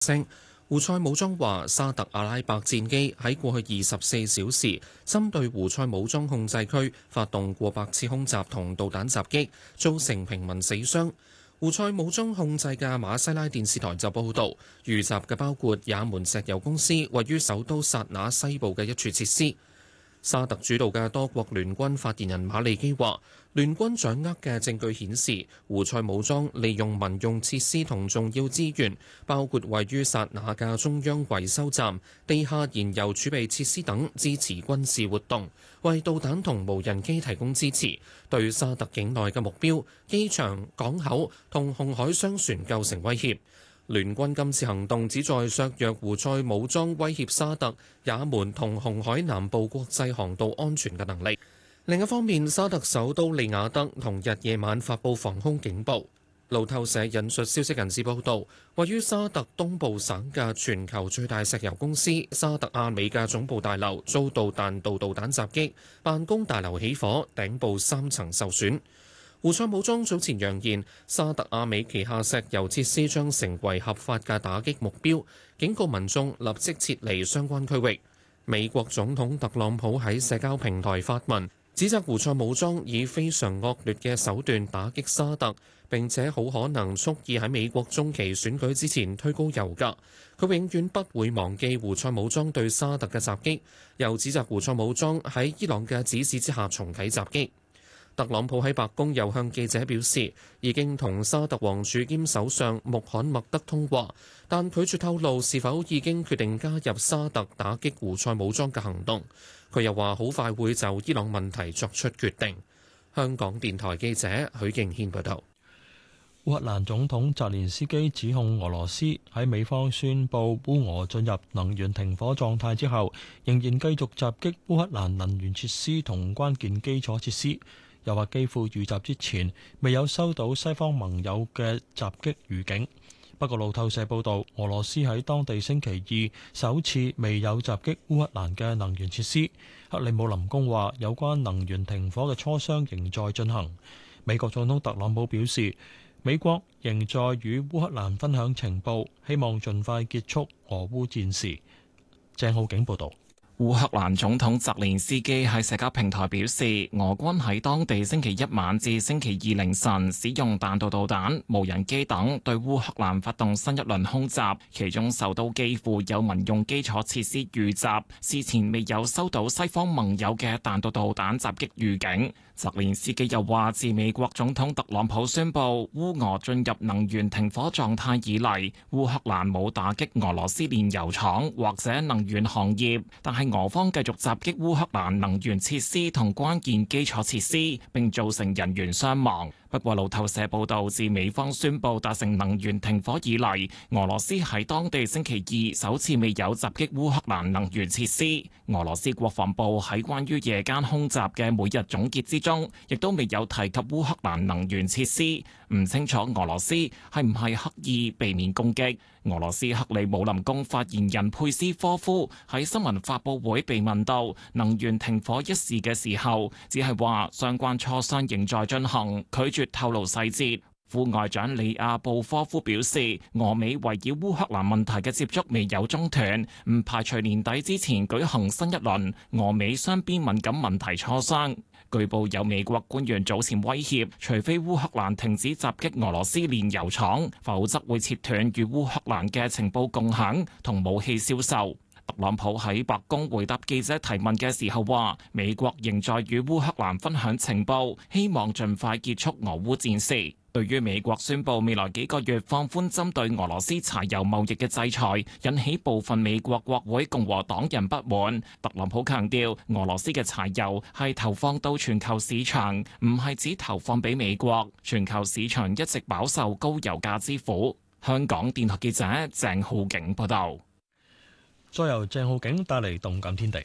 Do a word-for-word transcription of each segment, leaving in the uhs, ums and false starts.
聲。胡塞武裝話，沙特阿拉伯戰機喺過去二十四小時針對胡塞武裝控制區發動過百次空襲同導彈襲擊，造成平民死傷。胡塞武裝控制嘅馬西拉電視台就報導，遇襲嘅包括也門石油公司位於首都薩那西部嘅一處設施。沙特主導嘅多國聯軍發言人馬利基話，聯軍掌握嘅證據顯示，胡塞武裝利用民用設施同重要資源，包括位於薩那嘅中央維修站、地下燃油儲備設施等，支持軍事活動，為導彈同無人機提供支持，對沙特境內嘅目標、機場、港口同紅海商船構成威脅。聯軍今次行動旨在削弱胡塞武裝威脅沙特、也門同紅海南部國際航道安全嘅能力。另一方面，沙特首都利雅得同日夜晚發布防空警報。路透社引述消息人士報道，位於沙特東部省嘅全球最大石油公司沙特阿美嘅總部大樓遭到彈道導彈襲擊，辦公大樓起火，頂部三層受損。胡塞武裝早前揚言，沙特阿美旗下石油設施將成為合法嘅打擊目標，警告民眾立即撤離相關區域。美國總統特朗普喺社交平台發文，指責胡塞武裝以非常惡劣嘅手段打擊沙特，並且好可能蓄意喺美國中期選舉之前推高油價。佢永遠不會忘記胡塞武裝對沙特嘅襲擊，又指責胡塞武裝喺伊朗嘅指示之下重啟襲擊。特朗普喺白宮又向記者表示，已經同沙特王儲兼首相穆罕默德通話，但拒絕透露是否已經決定加入沙特打擊胡塞武裝嘅行動。佢又話好快會就伊朗問題作出決定。香港電台記者許敬軒報道。 烏克蘭總統澤連斯基指控俄羅斯喺美方宣布烏俄進入能源停火狀態之後，仍然繼續襲擊烏克蘭能源設施同關鍵基礎設施。又話基輔遇襲之前未有收到西方盟友嘅襲擊預警。不過路透社報道，俄羅斯喺當地星期二首次未有襲擊烏克蘭嘅能源設施。克里姆林宮話有關能源停火嘅磋商仍在進行。美國總統特朗普表示，美國仍在與烏克蘭分享情報，希望盡快結束俄烏戰事。鄭浩景報道。 烏克蘭總統澤連斯基喺社交平台表示，俄軍喺當地星期一晚至星期二凌晨使用彈道導彈、無人機等對烏克蘭發動新一輪空襲，其中首都基輔有民用基礎設施遇襲，事前未有收到西方盟友嘅彈道導彈襲擊預警。澤連斯基又話，自美國總統特朗普宣布烏俄進入能源停火狀態以嚟，烏克蘭冇打擊俄羅斯煉油廠或者能源行業，但係俄方繼續襲擊烏克蘭能源設施同關鍵基礎設施，並造成人員傷亡。不過路透社報道，自美方宣布達成能源停火以嚟，俄羅斯喺當地星期二首次未有襲擊烏克蘭能源設施。俄羅斯國防部喺關於夜間空襲嘅每日總結之中，亦都未有提及烏克蘭能源設施。唔清楚俄羅斯係唔係刻意避免攻擊。俄羅斯克里姆林宮發言人佩斯科夫喺新聞發佈會被問到能源停火一事嘅時候，只係話相關磋商仍在進行，拒絕透露細節。副外長里亞布科夫表示，俄美圍繞烏克蘭問題嘅接觸未有中斷，唔排除年底之前舉行新一輪俄美雙邊敏感問題磋商。據報有美國官員早前威脅，除非烏克蘭停止襲擊俄羅斯煉油廠，否則會切斷與烏克蘭嘅情報共享同武器銷售。特朗普喺白宮回答記者提問嘅時候話，美國仍在與烏克蘭分享情報，希望盡快結束俄烏戰事。對於美國宣布未來幾個月放寬針對俄羅斯柴油貿易嘅制裁，引起部分美國國會共和黨人不滿。特朗普強調，俄羅斯嘅柴油係投放到全球市場，唔係只投放俾美國。全球市場一直飽受高油價之苦。香港電台記者鄭浩景報道。 再由鄭浩景帶嚟動感天地。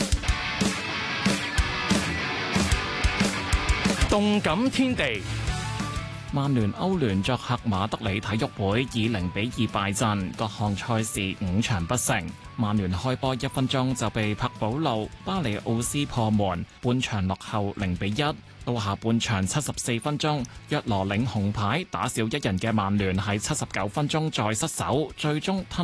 動感天地。 曼聯歐聯作客馬德里體育會以零比二敗陣，各項賽事五場不勝。曼聯開波一分鐘就被柏保路、巴里奧斯破門，半場落後零比一。到下半場七十四分鐘，約羅領紅牌打少一人嘅曼聯喺七十九分鐘再失手，最終吞